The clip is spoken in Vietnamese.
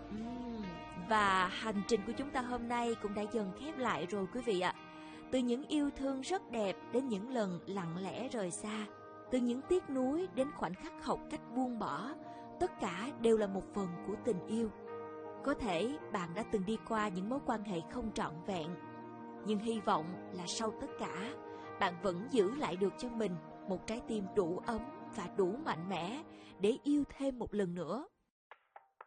Ừm, Và hành trình của chúng ta hôm nay cũng đã dần khép lại rồi quý vị ạ. Từ những yêu thương rất đẹp đến những lần lặng lẽ rời xa, từ những tiếc nuối đến khoảnh khắc học cách buông bỏ, tất cả đều là một phần của tình yêu. Có thể bạn đã từng đi qua những mối quan hệ không trọn vẹn, nhưng hy vọng là sau tất cả, bạn vẫn giữ lại được cho mình một trái tim đủ ấm và đủ mạnh mẽ để yêu thêm một lần nữa.